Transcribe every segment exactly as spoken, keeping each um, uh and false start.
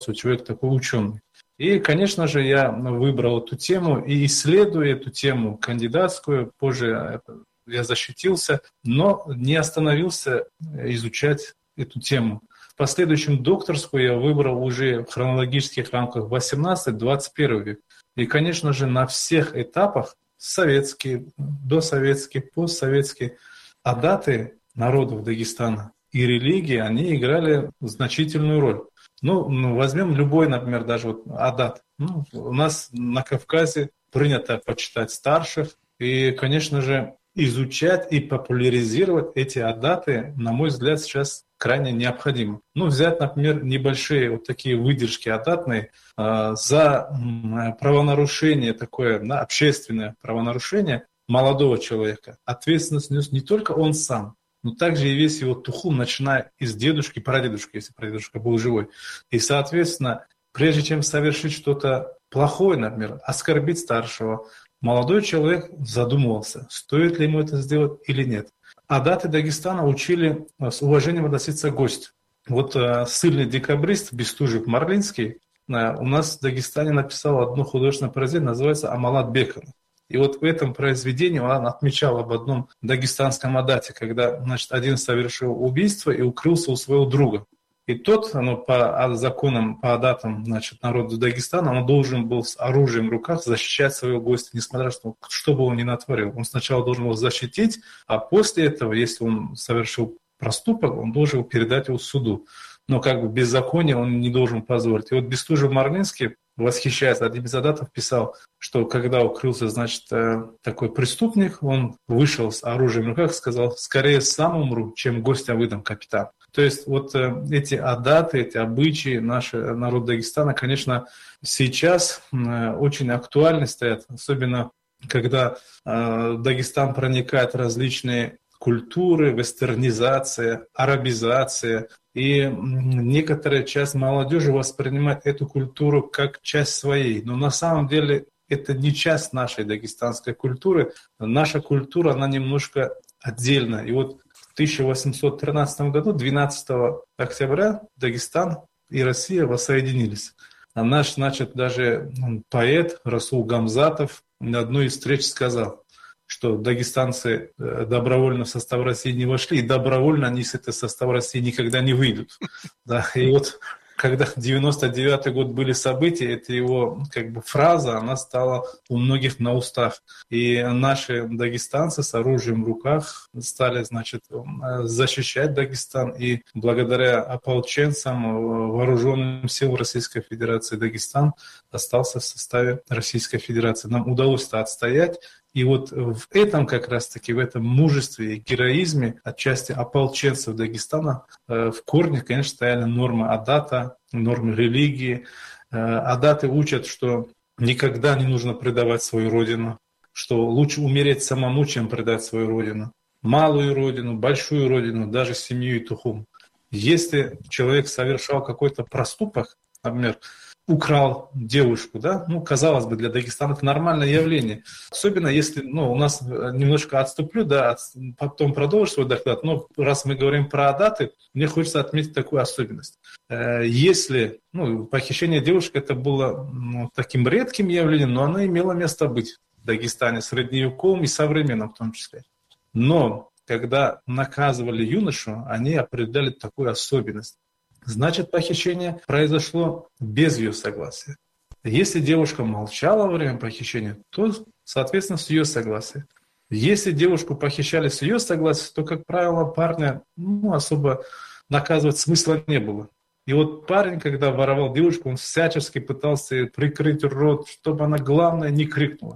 человек такой ученый. И, конечно же, я выбрал эту тему и исследую эту тему кандидатскую. Позже я защитился, но не остановился изучать эту тему. В последующем докторскую я выбрал уже в хронологических рамках восемнадцатый-двадцать первый век. И, конечно же, на всех этапах, советские, досоветские, постсоветские, адаты народов Дагестана и религии, они играли значительную роль. Ну, ну возьмем любой, например, даже вот адат. Ну, у нас на Кавказе принято почитать старших и, конечно же, изучать и популяризировать эти адаты, на мой взгляд, сейчас крайне необходимо. Ну, взять, например, небольшие вот такие выдержки адатные э, за э, правонарушение такое, да, общественное правонарушение молодого человека. Ответственность нес не только он сам, но также и весь его тухум, начиная из дедушки, прадедушки, если прадедушка был живой. И, соответственно, прежде чем совершить что-то плохое, например, оскорбить старшего, молодой человек задумывался, стоит ли ему это сделать или нет. Адаты Дагестана учили с уважением относиться к гостю. Вот э, сильный декабрист Бестужев Марлинский э, у нас в Дагестане написал одно художественное произведение, называется «Амалат Бекон». И вот в этом произведении он отмечал об одном дагестанском адате, когда, значит, один совершил убийство и укрылся у своего друга. И тот, ну, по законам, по адатам, значит, народа Дагестана, он должен был с оружием в руках защищать своего гостя, несмотря на то, что бы он ни натворил. Он сначала должен был защитить, а после этого, если он совершил проступок, он должен передать его суду. Но как бы беззаконие он не должен позволить. И вот Бестужев Марлинский, восхищаясь, один из адатов писал, что когда укрылся, значит, такой преступник, он вышел с оружием в руках и сказал: «Скорее сам умру, чем гостя выдам, капитан». То есть вот эти адаты, эти обычаи нашего народа Дагестана, конечно, сейчас очень актуальны стоят, особенно когда в Дагестан проникают различные культуры, вестернизация, арабизация. И некоторая часть молодежи воспринимает эту культуру как часть своей. Но на самом деле это не часть нашей дагестанской культуры. Наша культура, она немножко отдельно. И вот в тысяча восемьсот тринадцатом году, двенадцатого октября, Дагестан и Россия воссоединились. А наш, значит, даже поэт Расул Гамзатов на одной из встреч сказал, что дагестанцы добровольно в состав России не вошли, и добровольно они с этого состава России никогда не выйдут. Да, и вот когда в девяносто девятый год были события, эта его как бы фраза, она стала у многих на устах. И наши дагестанцы с оружием в руках стали, значит, защищать Дагестан. И благодаря ополченцам, вооруженным сил Российской Федерации, Дагестан остался в составе Российской Федерации. Нам удалось это отстоять. И вот в этом как раз-таки, в этом мужестве и героизме отчасти ополченцев Дагестана в корне, конечно, стояли нормы адата, нормы религии. Адаты учат, что никогда не нужно предавать свою родину, что лучше умереть самому, чем предать свою родину. Малую родину, большую родину, даже семью и тухум. Если человек совершал какой-то проступок, например, украл девушку, да, ну, казалось бы, для Дагестана это нормальное явление. Особенно если, ну, у нас немножко отступлю, да, потом продолжу свой доклад, но раз мы говорим про адаты, мне хочется отметить такую особенность. Если, ну, похищение девушки это было, ну, таким редким явлением, но оно имело место быть в Дагестане, средневековом и современном в том числе. Но когда наказывали юношу, они определяли такую особенность. Значит, похищение произошло без ее согласия. Если девушка молчала во время похищения, то, соответственно, с ее согласия. Если девушку похищали с ее согласия, то, как правило, парня, ну, особо наказывать смысла не было. И вот парень, когда воровал девушку, он всячески пытался прикрыть рот, чтобы она, главное, не крикнула.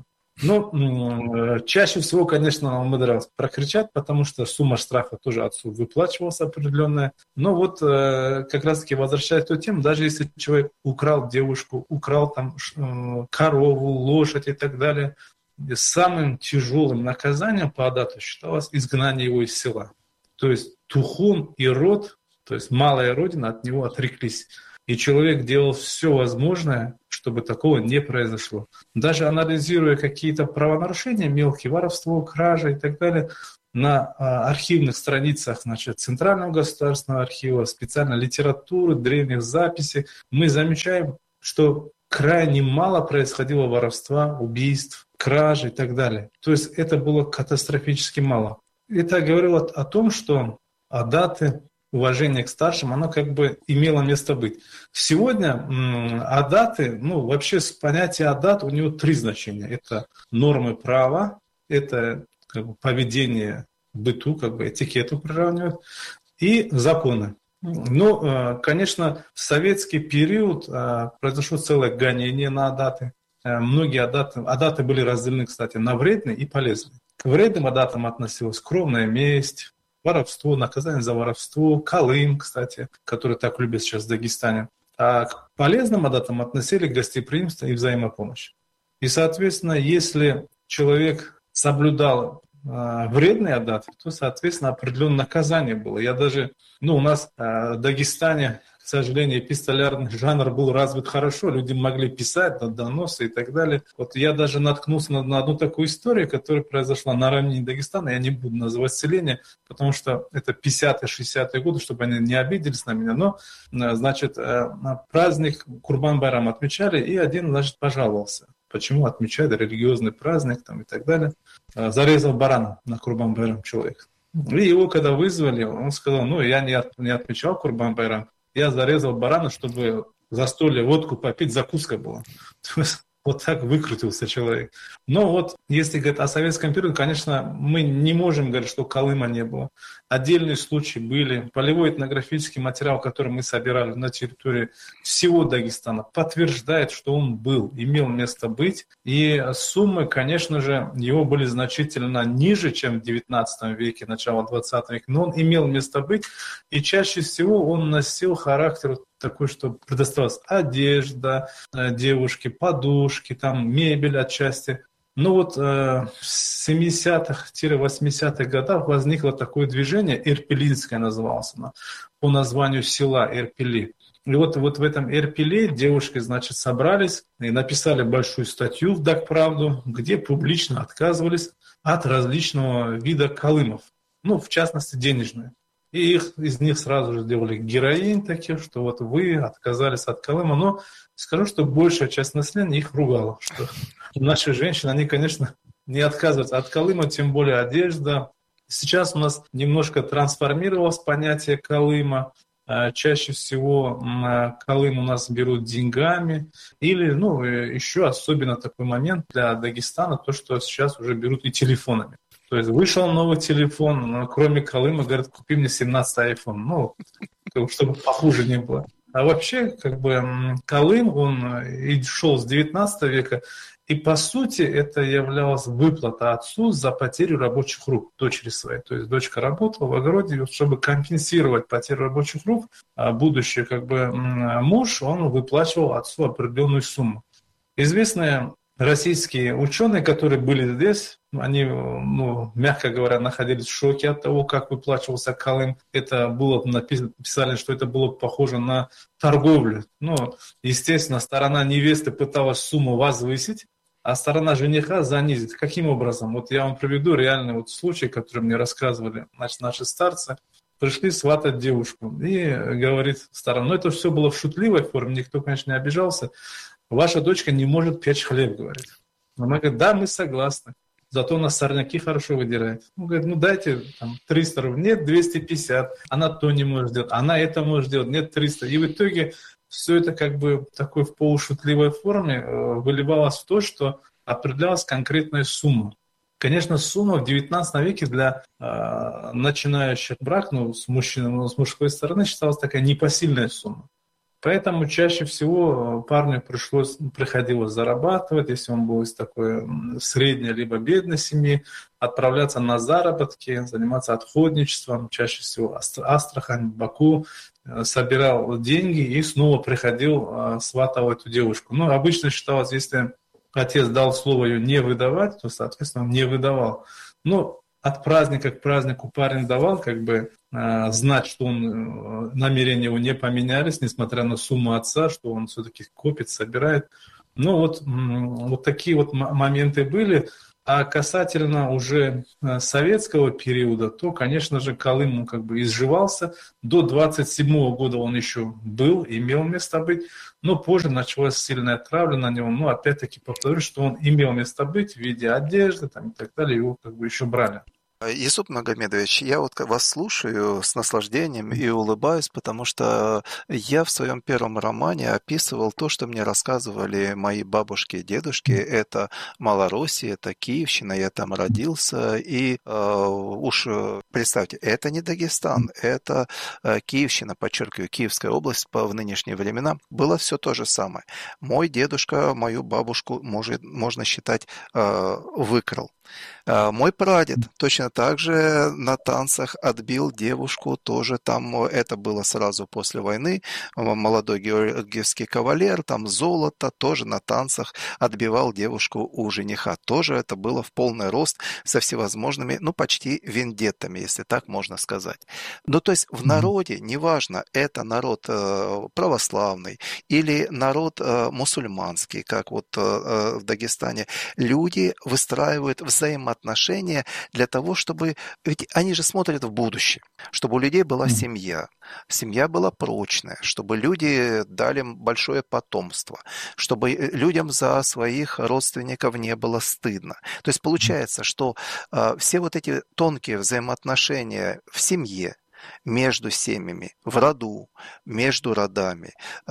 Ну, чаще всего, конечно, он умудрялся прокричать, потому что сумма штрафа тоже отцу выплачивалась определенная. Но вот как раз-таки возвращаясь к той теме, даже если человек украл девушку, украл там корову, лошадь и так далее, самым тяжелым наказанием по адату считалось изгнание его из села. То есть тухум и род, то есть малая родина, от него отреклись. И человек делал все возможное, чтобы такого не произошло. Даже анализируя какие-то правонарушения, мелкие, воровство, кража и так далее, на архивных страницах, значит, Центрального государственного архива, специальной литературы, древних записей, мы замечаем, что крайне мало происходило воровства, убийств, кражи и так далее. То есть это было катастрофически мало. Это говорило о том, что адаты, уважение к старшим, оно как бы имело место быть. Сегодня м, адаты, ну вообще понятие адат, у него три значения. Это нормы права, это как бы поведение в быту, как бы этикету приравнивают, и законы. Ну, конечно, в советский период произошло целое гонение на адаты. Многие адаты, адаты были разделены, кстати, на вредные и полезные. К вредным адатам относилась кровная месть, воровство, наказание за воровство, Колым, кстати, который так любят сейчас в Дагестане. А к полезным адатам относили гостеприимство и взаимопомощь. И, соответственно, если человек соблюдал э, вредные адаты, то, соответственно, определенное наказание было. Я даже, ну, у нас э, в Дагестане, к сожалению, эпистолярный жанр был развит хорошо, люди могли писать, доносы и так далее. Вот я даже наткнулся на, на одну такую историю, которая произошла на равнине Дагестана, я не буду называть селение, потому что это пятидесятые-шестидесятые годы, чтобы они не обиделись на меня, но, значит, праздник Курбан-Байрам отмечали, и один, значит, пожаловался. Почему отмечают религиозный праздник там, и так далее. Зарезал барана на Курбан-Байрам человек. И его когда вызвали, он сказал, ну, я не, от, не отмечал Курбан-Байрам, я зарезал барана, чтобы застолье, водку попить, закуска была. То есть вот так выкрутился человек. Но вот если говорить о советском периоде, конечно, мы не можем говорить, что Колыма не было. Отдельные случаи были. Полевой этнографический материал, который мы собирали на территории всего Дагестана, подтверждает, что он был, имел место быть. И суммы, конечно же, его были значительно ниже, чем в девятнадцатом веке, начало двадцатого века. Но он имел место быть. И чаще всего он носил характер такой, что предоставалась одежда девушки, подушки, там мебель отчасти. Но вот э, в семидесятых-восьмидесятых годах возникло такое движение, Эрпелинское называлось оно, по названию села Эрпели. И вот, вот в этом Эрпеле девушки, значит, собрались и написали большую статью в Дагправду, где публично отказывались от различного вида колымов, ну, в частности, денежные. И их, из них сразу же делали героинь таких, что вот вы отказались от Колыма. Но скажу, что большая часть населения их ругала, что наши женщины, они, конечно, не отказываются от Колыма, тем более одежда. Сейчас у нас немножко трансформировалось понятие Колыма. Чаще всего Колым у нас берут деньгами. Или, ну, еще особенно такой момент для Дагестана, то, что сейчас уже берут и телефонами. То есть вышел новый телефон, но кроме Колыма, говорят, купи мне семнадцатый айфон, ну, чтобы похуже не было. А вообще, как бы, Колым, он и шел с девятнадцатого века, и по сути это являлось выплата отцу за потерю рабочих рук дочери своей. То есть дочка работала в огороде, чтобы компенсировать потерю рабочих рук, а будущий, как бы, муж, он выплачивал отцу определенную сумму. Известные российские ученые, которые были здесь, они, ну, мягко говоря, находились в шоке от того, как выплачивался Колым. Это было, написали, что это было похоже на торговлю. Ну, естественно, сторона невесты пыталась сумму возвысить, а сторона жениха занизить. Каким образом? Вот я вам приведу реальный вот случай, который мне рассказывали, значит, наши старцы. Пришли сватать девушку. И говорит сторона, ну это все было в шутливой форме, никто, конечно, не обижался. Ваша дочка не может печь хлеб, говорит. Она говорит, да, мы согласны. Зато у нас сорняки хорошо выдирает. Он говорит, ну дайте там, триста рублей. Нет, двести пятьдесят. Она то не может сделать. Она это может сделать. Нет, триста. И в итоге все это как бы такой в полушутливой форме выливалось в то, что определялась конкретная сумма. Конечно, сумма в девятнадцатом веке для э, начинающих брак, ну, с, мужчиной, с мужской стороны считалась такая непосильная сумма. Поэтому чаще всего парню пришлось, приходилось зарабатывать, если он был из такой средней либо бедной семьи, отправляться на заработки, заниматься отходничеством, чаще всего Астрахань, Баку, собирал деньги и снова приходил, сватал эту девушку. Ну, обычно считалось, если отец дал слово ее не выдавать, то, соответственно, он не выдавал. Но от праздника к празднику парень давал, как бы э, знать, что он, э, намерения его не поменялись, несмотря на сумму отца, что он все-таки копит, собирает. Ну вот, м- вот такие вот м- моменты были. А касательно уже советского периода, то, конечно же, Колым ну, как бы изживался. До двадцать седьмого года он еще был, имел место быть, но позже началась сильная травля на него. Но опять-таки повторюсь, что он имел место быть в виде одежды там, и так далее, его как бы еще брали. Юсуп Магомедович, я вот вас слушаю с наслаждением и улыбаюсь, потому что я в своем первом романе описывал то, что мне рассказывали мои бабушки и дедушки. Это Малороссия, это Киевщина, я там родился. И э, уж представьте, это не Дагестан, это э, Киевщина, подчеркиваю, Киевская область по, в нынешние времена. Было все то же самое. Мой дедушка, мою бабушку, может, можно считать, э, выкрал. Мой прадед точно так же на танцах отбил девушку, тоже там, это было сразу после войны, молодой георгиевский кавалер, там золото, тоже на танцах отбивал девушку у жениха. Тоже это было в полный рост со всевозможными, ну, почти вендеттами, если так можно сказать. Ну, то есть в народе, неважно, это народ э, православный или народ э, мусульманский, как вот э, в Дагестане, люди выстраивают взаимоотношения для того, чтобы... Ведь они же смотрят в будущее, чтобы у людей была семья, семья была прочная, чтобы люди дали большое потомство, чтобы людям за своих родственников не было стыдно. То есть получается, что э, все вот эти тонкие взаимоотношения в семье, между семьями, в роду, между родами.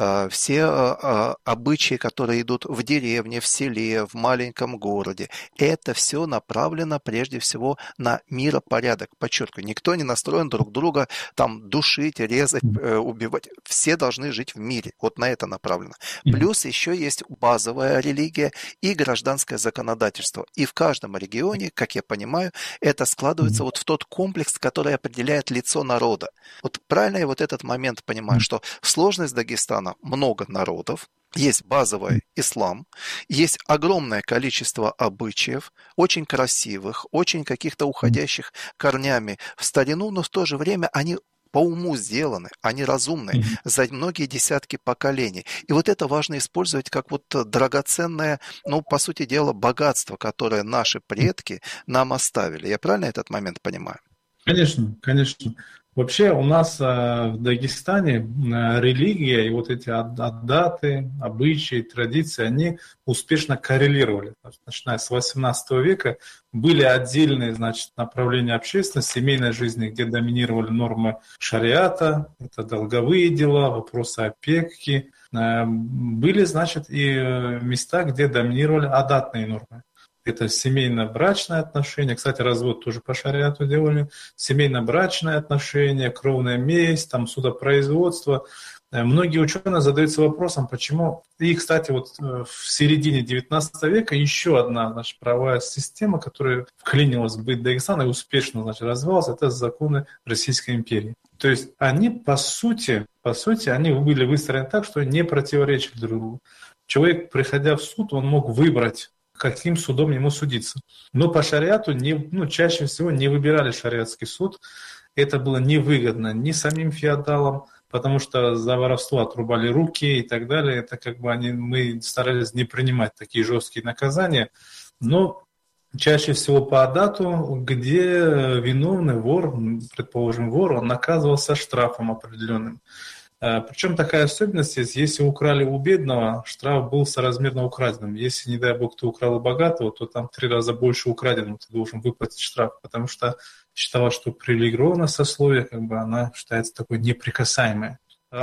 Все обычаи, которые идут в деревне, в селе, в маленьком городе, это все направлено прежде всего на миропорядок. Подчеркиваю, никто не настроен друг друга там душить, резать, убивать. Все должны жить в мире. Вот на это направлено. Плюс еще есть базовая религия и гражданское законодательство. И в каждом регионе, как я понимаю, это складывается вот в тот комплекс, который определяет лицо народа. Вот правильно я вот этот момент понимаю, что сложность Дагестана — много народов, есть базовый ислам, есть огромное количество обычаев, очень красивых, очень каких-то уходящих корнями в старину, но в то же время они по уму сделаны, они разумные, за многие десятки поколений. И вот это важно использовать как вот драгоценное, ну, по сути дела, богатство, которое наши предки нам оставили. Я правильно этот момент понимаю? Конечно, конечно. Вообще у нас э, в Дагестане э, религия и вот эти аддаты, обычаи, традиции, они успешно коррелировали. Начиная с восемнадцатого века были отдельные, значит, направления общественности, семейной жизни, где доминировали нормы шариата, это долговые дела, вопросы опеки. Э, были, значит, и места, где доминировали аддатные нормы. Это семейно-брачные отношения. Кстати, развод тоже по шариату делали. Семейно-брачные отношения, кровная месть, там, судопроизводство. Многие ученые задаются вопросом, почему... И, кстати, вот в середине девятнадцатого века еще одна, значит, правовая система, которая вклинилась в быт Дагестана и успешно, значит, развивалась, это законы Российской империи. То есть они, по сути, по сути, они были выстроены так, что не противоречили друг другу. Человек, приходя в суд, он мог выбрать, каким судом ему судиться. Но по шариату не, ну, чаще всего не выбирали шариатский суд. Это было невыгодно ни самим феодалам, потому что за воровство отрубали руки и так далее. Это как бы они, мы старались не принимать такие жесткие наказания. Но чаще всего по аддату, где виновный вор, предположим, вор, он наказывался штрафом определенным. Причем такая особенность есть, если украли у бедного, штраф был соразмерно украденным. Если, не дай бог, ты украл у богатого, то там в три раза больше украденного ты должен выплатить штраф, потому что считалось, что привилегированное сословие, как бы, она считается такой неприкасаемой.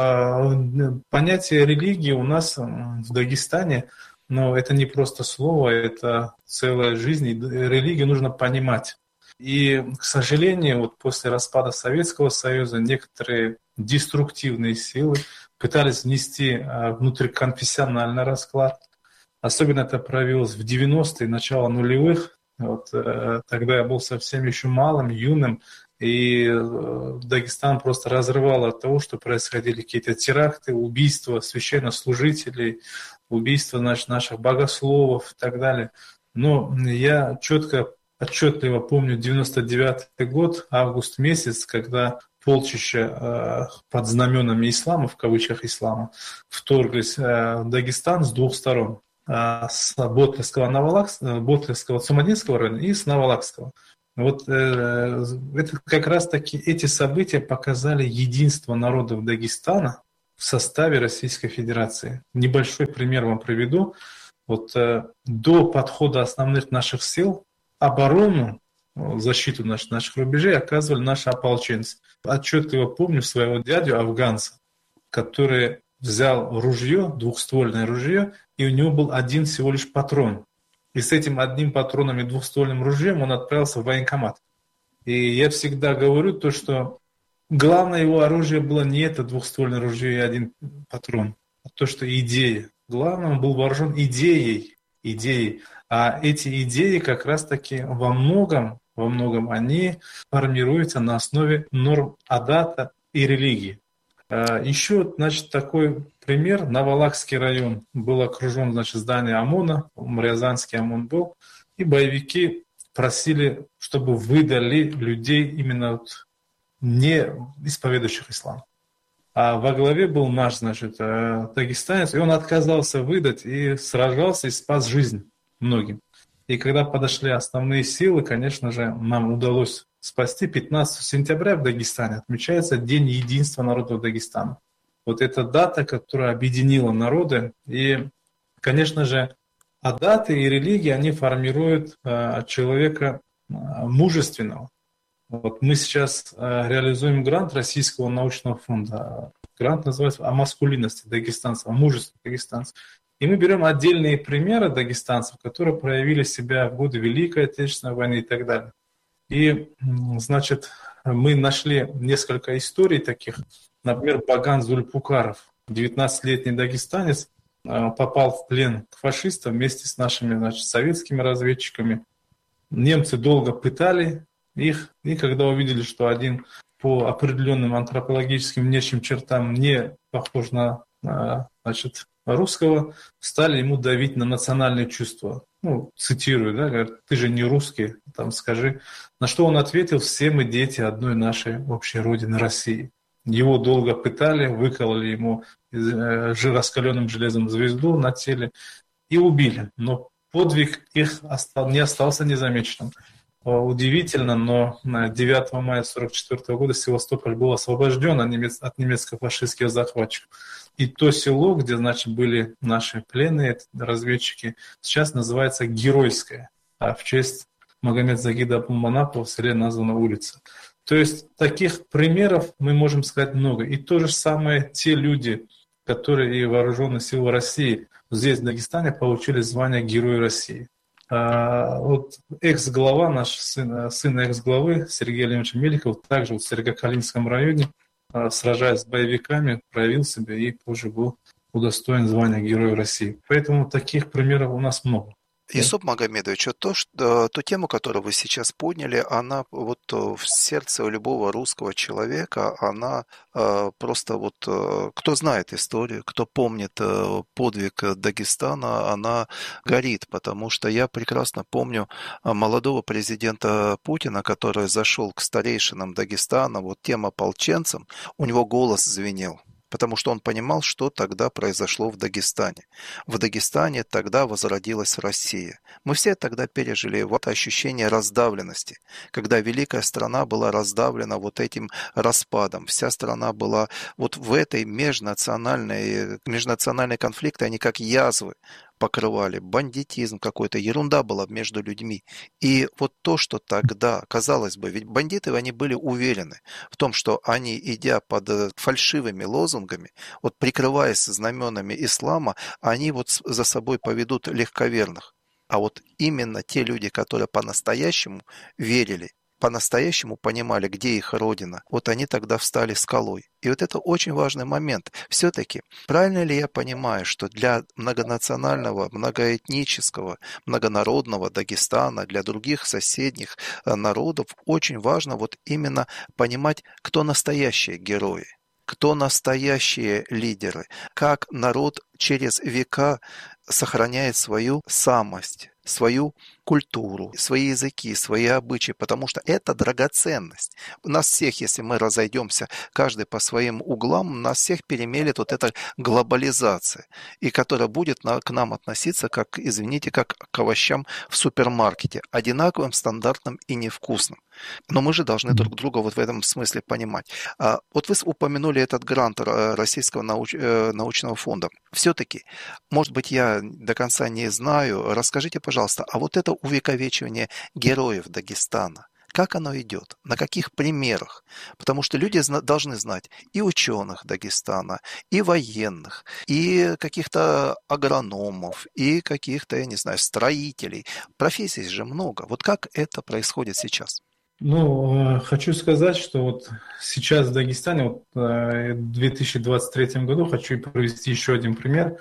Понятие религии у нас в Дагестане, но это не просто слово, это целая жизнь, и религию нужно понимать. И, к сожалению, вот после распада Советского Союза некоторые деструктивные силы пытались внести внутриконфессиональный расклад. Особенно это проявилось в девяностые, начало нулевых. Вот, э, тогда я был совсем еще малым, юным, и э, Дагестан просто разрывало от того, что происходили какие-то теракты, убийства священнослужителей, убийства, значит, наших богословов и так далее. Но я четко, отчетливо помню девяносто девятый год, август месяц, когда полчища э, под знаменами ислама, в кавычках ислама, вторглись э, в Дагестан с двух сторон. с Ботлевского, Новолакского, Ботлевского, Цумадинского района и с Новолакского. Вот э, это как раз-таки эти события показали единство народов Дагестана в составе Российской Федерации. Небольшой пример вам приведу. Вот э, до подхода основных наших сил оборону, защиту наших, наших рубежей оказывали наши ополченцы. Отчетливо помню своего дядю афганца, который взял ружье, двухствольное ружье, и у него был один всего лишь патрон. И с этим одним патроном и двухствольным ружьем он отправился в военкомат. И я всегда говорю то, что главное его оружие было не это двухствольное ружье и один патрон, а то, что идея. Главное, он был вооружен идеей, идеей. А эти идеи как раз-таки во многом, во многом они формируются на основе норм адата и религии. Еще, значит, такой пример. Новолакский район был окружен, значит, здание ОМОНа, Рязанский ОМОН был, и боевики просили, чтобы выдали людей именно вот не исповедующих ислам. А во главе был наш, значит, дагестанец, и он отказался выдать и сражался и спас жизнь многим. И когда подошли основные силы, конечно же, нам удалось спасти. пятнадцатого сентября в Дагестане отмечается День единства народов Дагестана. Вот эта дата, которая объединила народы. И, конечно же, адаты и религии, они формируют э, человека э, мужественного. Вот мы сейчас э, реализуем грант Российского научного фонда. Грант называется «О маскулинности дагестанцев», о мужестве дагестанцев. И мы берем отдельные примеры дагестанцев, которые проявили себя в годы Великой Отечественной войны и так далее. И, значит, мы нашли несколько историй таких. Например, Баган Зульпукаров, девятнадцатилетний дагестанец, попал в плен к фашистам вместе с нашими, значит, советскими разведчиками. Немцы долго пытали их, и когда увидели, что один по определенным антропологическим внешним чертам не похож на, значит, русского, стали ему давить на национальные чувства. Ну, цитирую, да, говорят, ты же не русский, там скажи. На что он ответил: все мы дети одной нашей общей родины России. Его долго пытали, выкололи ему раскаленным железом звезду на теле и убили. Но подвиг их не остался незамеченным. Удивительно, но девятого мая сорок четвёртого года Севастополь был освобожден от немецко-фашистских захватчиков. И то село, где, значит, были наши пленные разведчики, сейчас называется Геройское. А в честь Магомед Загида Абулманапова в селе названа улица. То есть таких примеров мы можем сказать много. И то же самое те люди, которые и вооруженные силы России здесь, в Дагестане, получили звание Героя России. А вот экс-глава, наш сын, сын экс-главы Сергей Леонидович Меликов, также в Сергокалинском районе, сражаясь с боевиками, проявил себя и позже был удостоен звания Героя России. Поэтому таких примеров у нас много. Юсуп Магомедович, вот то, что, ту тему, которую вы сейчас подняли, она вот в сердце любого русского человека, она э, просто вот, э, кто знает историю, кто помнит э, подвиг Дагестана, она горит, потому что я прекрасно помню молодого президента Путина, который зашел к старейшинам Дагестана, вот тем ополченцам, у него голос звенел. Потому что он понимал, что тогда произошло в Дагестане. В Дагестане тогда возродилась Россия. Мы все тогда пережили вот ощущение раздавленности, когда великая страна была раздавлена вот этим распадом. Вся страна была вот в этой межнациональной, межнациональной конфликте, они как язвы покрывали, бандитизм какой-то, ерунда была между людьми. И вот то, что тогда, казалось бы, ведь бандиты, они были уверены в том, что они, идя под фальшивыми лозунгами, вот прикрываясь знаменами ислама, они вот за собой поведут легковерных. А вот именно те люди, которые по-настоящему верили, по-настоящему понимали, где их родина, вот они тогда встали скалой. И вот это очень важный момент. Все-таки, правильно ли я понимаю, что для многонационального, многоэтнического, многонародного Дагестана, для других соседних народов очень важно вот именно понимать, кто настоящие герои, кто настоящие лидеры, как народ через века сохраняет свою самость, свою культуру, свои языки, свои обычаи, потому что это драгоценность. У нас всех, если мы разойдемся, каждый по своим углам, нас всех перемелет вот эта глобализация, и которая будет на, к нам относиться, как, извините, как к овощам в супермаркете, одинаковым, стандартным и невкусным. Но мы же должны друг друга вот в этом смысле понимать. А вот вы упомянули этот грант Российского науч, научного фонда. Все-таки, может быть, я до конца не знаю, расскажите, пожалуйста, а вот это увековечивание героев Дагестана, как оно идет, на каких примерах? Потому что люди должны знать и ученых Дагестана, и военных, и каких-то агрономов, и каких-то, я не знаю, строителей. Профессий же много. Вот как это происходит сейчас? Ну, хочу сказать, что вот сейчас в Дагестане, вот в две тысячи двадцать третьем году, хочу привести еще один пример.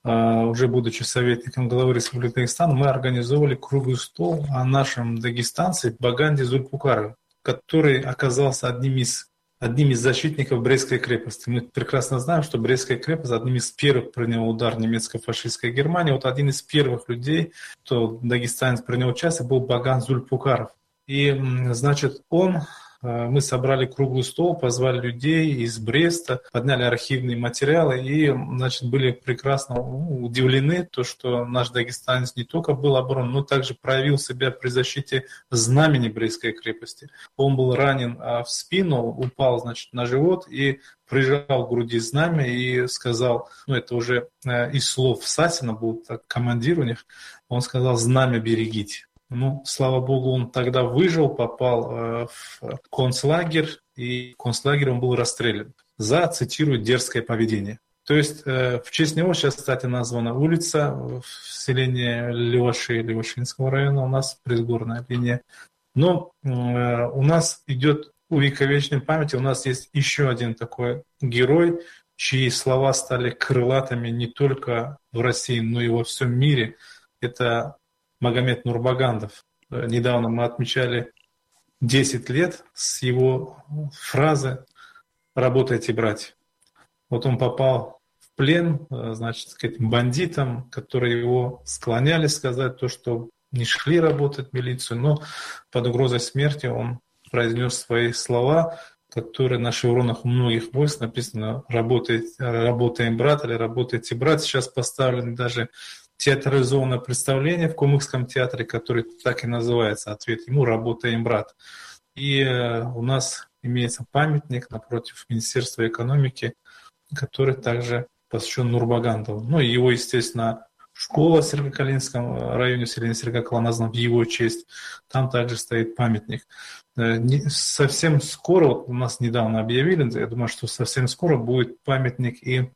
Уже будучи советником главы Республики Дагестан, мы организовали круглый стол о нашем дагестанце Баганде Зульпукарове, который оказался одним из, одним из защитников Брестской крепости. Мы прекрасно знаем, что Брестская крепость одним из первых приняла удар немецко-фашистской Германии. Вот один из первых людей, кто дагестанец принял участие, был Баган Зульпукаров. И, значит, он, мы собрали круглый стол, позвали людей из Бреста, подняли архивные материалы и, значит, были прекрасно удивлены, то, что наш дагестанец не только был оборонен, но также проявил себя при защите знамени Брестской крепости. Он был ранен в спину, упал, значит, на живот и прижал к груди знамя и сказал, ну, это уже из слов Сасина, был так, командир у них, он сказал: «Знамя берегите». Ну, слава богу, он тогда выжил, попал э, в концлагерь, и в концлагере он был расстрелян за, цитирую, дерзкое поведение. То есть э, в честь него сейчас, кстати, названа улица в селении Леваши, Левашинского района, у нас предгорная линия. Но э, у нас идет увековеченная память, у нас есть еще один такой герой, чьи слова стали крылатыми не только в России, но и во всем мире. Это Магомед Нурбагандов. Недавно мы отмечали десять лет с его фразы «Работайте, братья». Вот он попал в плен, значит, к этим бандитам, которые его склоняли сказать то, что не шли работать в милицию, но под угрозой смерти он произнес свои слова, которые на шевронах у многих войск написано «Работаем, брат» или «Работайте, брат». Сейчас поставлены даже театрализованное представление в Кумыкском театре, который так и называется, ответ ему «Работаем, брат». И у нас имеется памятник напротив Министерства экономики, который также посвящен Нурбагандову. Ну и его, естественно, школа в Сергокалинском районе, селения Сергокала, названа в его честь. Там также стоит памятник. Совсем скоро, вот у нас недавно объявили, я думаю, что совсем скоро будет памятник и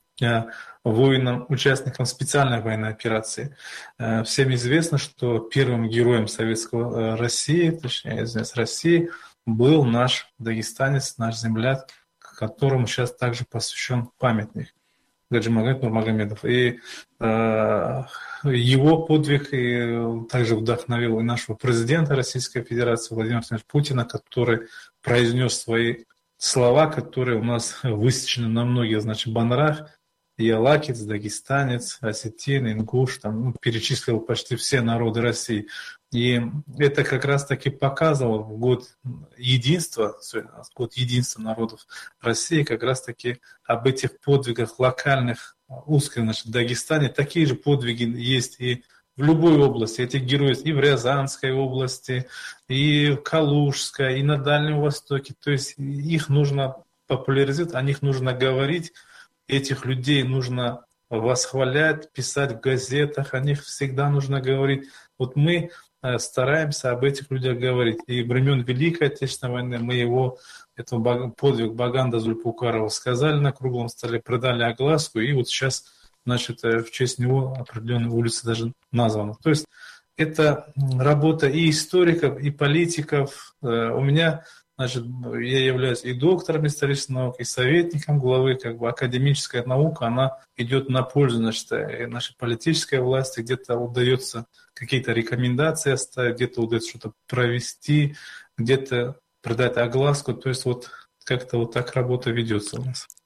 воинам, участникам специальной военной операции. Всем известно, что первым героем Советского России, точнее, извиняюсь, России, был наш дагестанец, наш земляк, которому сейчас также посвящен памятник. Гаджимагомед Нурмагомедов. И э, его подвиг и также вдохновил и нашего президента Российской Федерации Владимира Владимировича Путина, который произнес свои слова, которые у нас высечены на многих, значит, баннерах. Я лакец, дагестанец, осетин, ингуш, там, ну, перечислил почти все народы России. И это как раз-таки показывало в год единства, год единства народов России, как раз-таки об этих подвигах локальных, узких, значит, в Дагестане. Такие же подвиги есть и в любой области. Этих героев и в Рязанской области, и в Калужской, и на Дальнем Востоке. То есть их нужно популяризировать, о них нужно говорить. Этих людей нужно восхвалять, писать в газетах, о них всегда нужно говорить. Вот мы стараемся об этих людях говорить. И времен Великой Отечественной войны мы его, этого подвиг Баганда Зульпукарова сказали на круглом столе, придали огласку, и вот сейчас, значит, в честь него определенная улица даже названа. То есть это работа и историков, и политиков. У меня, значит, я являюсь и доктором исторических наук, и советником главы, как бы академическая наука, она идет на пользу, значит, нашей политической власти, где-то удается какие-то рекомендации оставить, где-то удается что-то провести, где-то придать огласку, то есть вот как-то вот так работа ведется у нас.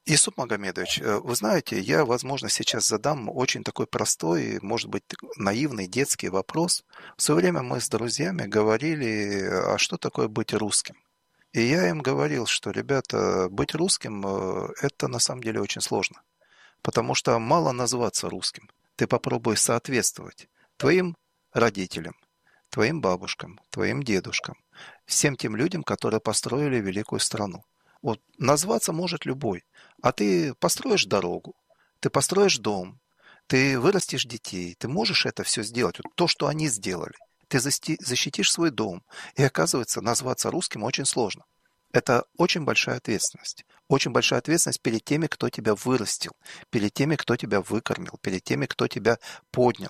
Исуп Магомедович, э, вы знаете, я, возможно, сейчас задам очень такой простой, может быть, наивный детский вопрос. В свое время мы с друзьями говорили, а что такое быть русским? И я им говорил, что, ребята, быть русским э, это на самом деле очень сложно, потому что мало назваться русским. Ты попробуй соответствовать твоим родителям, твоим бабушкам, твоим дедушкам, всем тем людям, которые построили великую страну. Вот назваться может любой, а ты построишь дорогу, ты построишь дом, ты вырастешь детей, ты можешь это все сделать, вот то, что они сделали. Ты засти- защитишь свой дом, и оказывается, назваться русским очень сложно. Это очень большая ответственность. Очень большая ответственность перед теми, кто тебя вырастил, перед теми, кто тебя выкормил, перед теми, кто тебя поднял.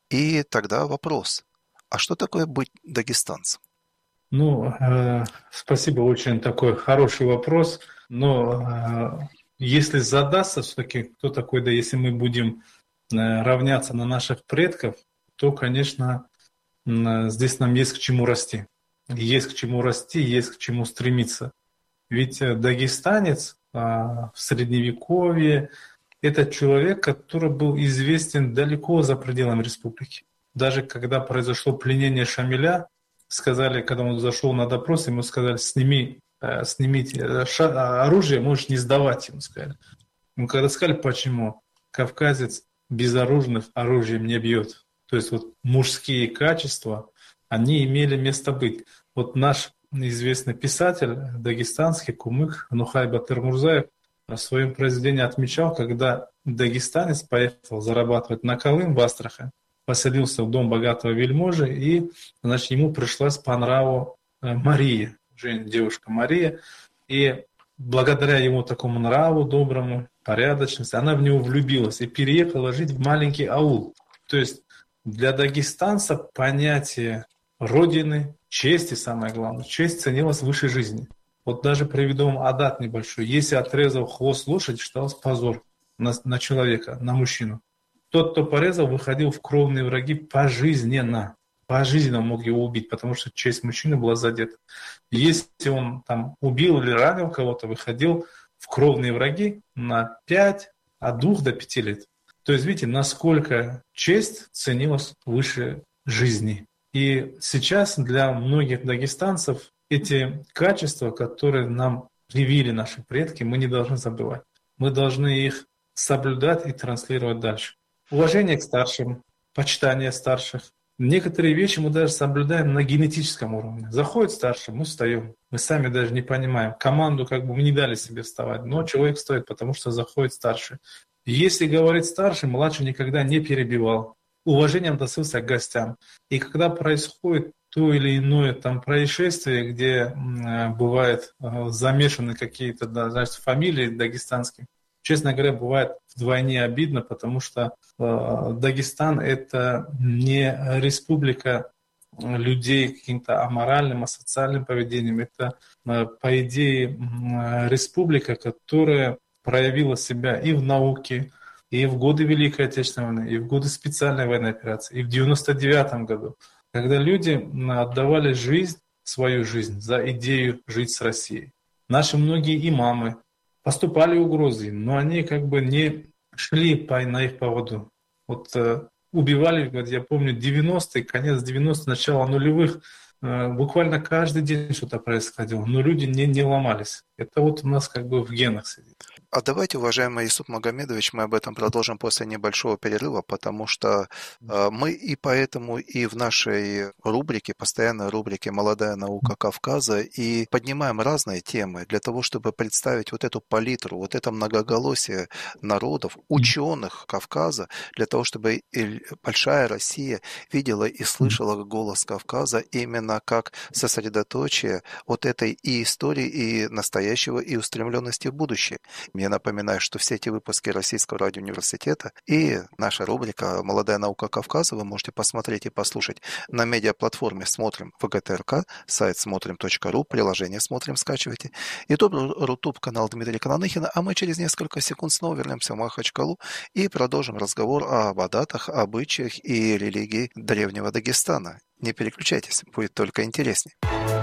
И тогда вопрос, а что такое быть дагестанцем? Ну, э, спасибо, очень такой хороший вопрос. Но э, если задастся все-таки, кто такой, да, если мы будем э, равняться на наших предков, то, конечно, м, здесь нам есть к чему расти. Есть к чему расти, есть к чему стремиться. Ведь э, дагестанец э, в Средневековье– это человек, который был известен далеко за пределами республики. Даже когда произошло пленение Шамиля, сказали, когда он зашел на допрос, ему сказали, сними, э, снимите э, ша- оружие, можешь не сдавать, ему сказали. Ему когда сказали, почему, кавказец безоружных оружием не бьет. То есть вот мужские качества, они имели место быть. Вот наш известный писатель дагестанский, кумык Нухай Батыр-Мурзаев, в своем произведении отмечал, когда дагестанец поехал зарабатывать на Колым в Астрахань, поселился в дом богатого вельможи, и, значит, ему пришлась по нраву э, Мария, Жень, девушка Мария, и благодаря ему такому нраву доброму, порядочности, она в него влюбилась и переехала жить в маленький аул. То есть для дагестанца понятие родины, чести, самое главное, честь ценилась выше жизни. Вот даже приведу вам адат небольшой. Если отрезал хвост лошади, считалось позор на, на человека, на мужчину. Тот, кто порезал, выходил в кровные враги пожизненно. Пожизненно мог его убить, потому что честь мужчины была задета. Если он там убил или ранил кого-то, выходил в кровные враги на пять, от двух до пяти лет. То есть, видите, насколько честь ценилась выше жизни. И сейчас для многих дагестанцев эти качества, которые нам привили наши предки, мы не должны забывать. Мы должны их соблюдать и транслировать дальше. Уважение к старшим, почитание старших. Некоторые вещи мы даже соблюдаем на генетическом уровне. Заходит старший, мы встаем. Мы сами даже не понимаем. Команду как бы мы не дали себе вставать, но человек стоит, потому что заходит старший. Если говорит старший, младший никогда не перебивал. Уважением относился к гостям. И когда происходит то или иное там происшествие, где э, бывает э, замешаны какие-то, да, значит, фамилии дагестанские, честно говоря, бывает вдвойне обидно, потому что э, Дагестан – это не республика людей каким-то аморальным, асоциальным поведением. Это, э, по идее, э, республика, которая проявила себя и в науке, и в годы Великой Отечественной войны, и в годы специальной военной операции, и в девяносто девятом году, когда люди отдавали жизнь, свою жизнь за идею жить с Россией. Наши многие имамы поступали угрозы, но они как бы не шли по, на их поводу. Вот э, убивали, вот я помню, девяностые, конец девяностых, начало нулевых, э, буквально каждый день что-то происходило, но люди не, не ломались. Это вот у нас как бы в генах сидит. А давайте, уважаемый Исуп Магомедович, мы об этом продолжим после небольшого перерыва, потому что э, мы и поэтому и в нашей рубрике, постоянной рубрике «Молодая наука Кавказа» и поднимаем разные темы для того, чтобы представить вот эту палитру, вот это многоголосие народов, ученых Кавказа, для того, чтобы большая Россия видела и слышала голос Кавказа именно как сосредоточие вот этой и истории, и настоящего, и устремленности в будущее. Я напоминаю, что все эти выпуски Российского радиоуниверситета и наша рубрика «Молодая наука Кавказа» вы можете посмотреть и послушать на медиаплатформе «Смотрим» вэ гэ тэ эр ка, сайт смотрим точка ру, приложение «Смотрим» скачивайте, ютуб-канал Дмитрия Кананыхина, а мы через несколько секунд снова вернемся в Махачкалу и продолжим разговор об адатах, обычаях и религии древнего Дагестана. Не переключайтесь, будет только интереснее.